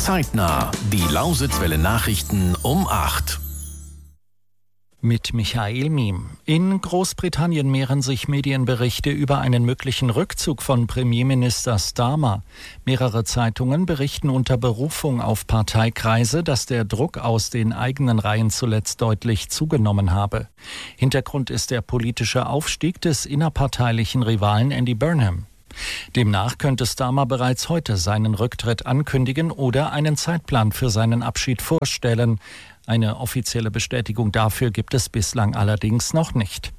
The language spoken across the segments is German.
Zeitnah. Die Lausitzwelle Nachrichten um 8. Mit Michael Miem. In Großbritannien mehren sich Medienberichte über einen möglichen Rückzug von Premierminister Starmer. Mehrere Zeitungen berichten unter Berufung auf Parteikreise, dass der Druck aus den eigenen Reihen zuletzt deutlich zugenommen habe. Hintergrund ist der politische Aufstieg des innerparteilichen Rivalen Andy Burnham. Demnach könnte Starmer bereits heute seinen Rücktritt ankündigen oder einen Zeitplan für seinen Abschied vorstellen. Eine offizielle Bestätigung dafür gibt es bislang allerdings noch nicht.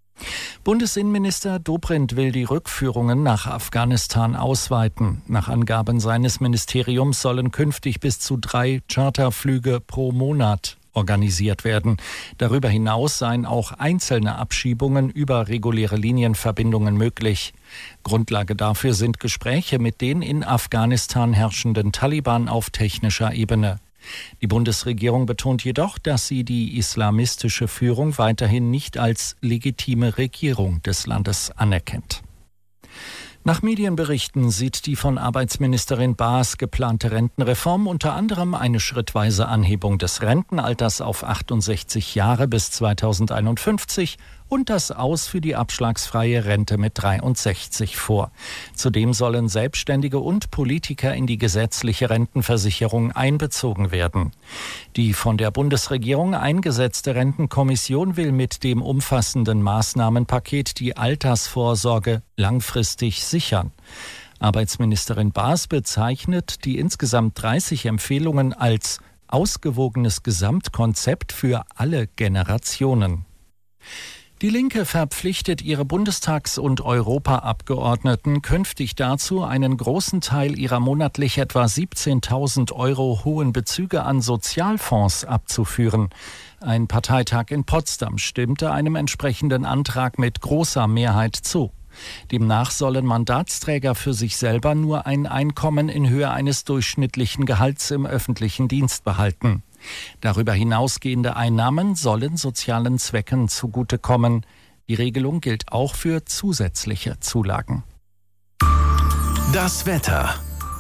Bundesinnenminister Dobrindt will die Rückführungen nach Afghanistan ausweiten. Nach Angaben seines Ministeriums sollen künftig bis zu 3 Charterflüge pro Monat organisiert werden. Darüber hinaus seien auch einzelne Abschiebungen über reguläre Linienverbindungen möglich. Grundlage dafür sind Gespräche mit den in Afghanistan herrschenden Taliban auf technischer Ebene. Die Bundesregierung betont jedoch, dass sie die islamistische Führung weiterhin nicht als legitime Regierung des Landes anerkennt. Nach Medienberichten sieht die von Arbeitsministerin Baas geplante Rentenreform unter anderem eine schrittweise Anhebung des Rentenalters auf 68 Jahre bis 2051 und das Aus für die abschlagsfreie Rente mit 63 vor. Zudem sollen Selbstständige und Politiker in die gesetzliche Rentenversicherung einbezogen werden. Die von der Bundesregierung eingesetzte Rentenkommission will mit dem umfassenden Maßnahmenpaket die Altersvorsorge langfristig sichern. Arbeitsministerin Baas bezeichnet die insgesamt 30 Empfehlungen als ausgewogenes Gesamtkonzept für alle Generationen. Die Linke verpflichtet ihre Bundestags- und Europaabgeordneten künftig dazu, einen großen Teil ihrer monatlich etwa 17.000 € hohen Bezüge an Sozialfonds abzuführen. Ein Parteitag in Potsdam stimmte einem entsprechenden Antrag mit großer Mehrheit zu. Demnach sollen Mandatsträger für sich selber nur ein Einkommen in Höhe eines durchschnittlichen Gehalts im öffentlichen Dienst behalten. Darüber hinausgehende Einnahmen sollen sozialen Zwecken zugutekommen. Die Regelung gilt auch für zusätzliche Zulagen. Das Wetter.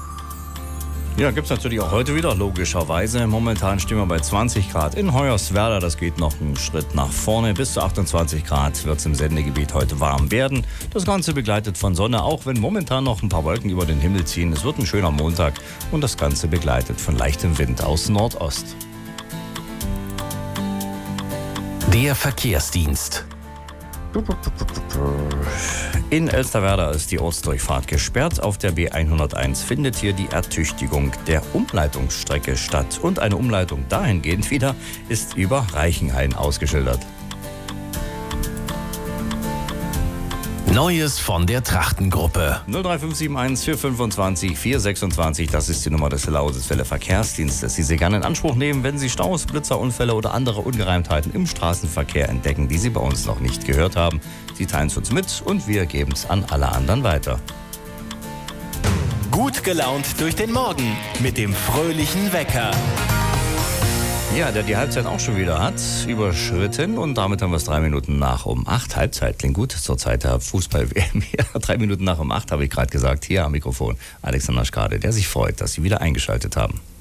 Ja, gibt es natürlich auch heute wieder, logischerweise. Momentan stehen wir bei 20 Grad in Hoyerswerda. Das geht noch einen Schritt nach vorne. Bis zu 28 Grad wird es im Sendegebiet heute warm werden. Das Ganze begleitet von Sonne, auch wenn momentan noch ein paar Wolken über den Himmel ziehen. Es wird ein schöner Montag und das Ganze begleitet von leichtem Wind aus Nordost. Der Verkehrsdienst. In Elsterwerda ist die Ortsdurchfahrt gesperrt. Auf der B101 findet hier die Ertüchtigung der Umleitungsstrecke statt. Und eine Umleitung dahingehend wieder ist über Reichenhain ausgeschildert. Neues von der Trachtengruppe. 03571 425 426, das ist die Nummer des Lausitzwelle Verkehrsdienstes, die Sie gerne in Anspruch nehmen, wenn Sie Staus, Blitzerunfälle oder andere Ungereimtheiten im Straßenverkehr entdecken, die Sie bei uns noch nicht gehört haben. Sie teilen es uns mit und wir geben es an alle anderen weiter. Gut gelaunt durch den Morgen mit dem fröhlichen Wecker. Ja, der die Halbzeit auch schon wieder hat überschritten und damit haben wir es 3 Minuten nach um 8. Halbzeit klingt gut zur Zeit der Fußball-WM. Ja, 3 Minuten nach um 8 habe ich gerade gesagt. Hier am Mikrofon Alexander Schkade, der sich freut, dass Sie wieder eingeschaltet haben.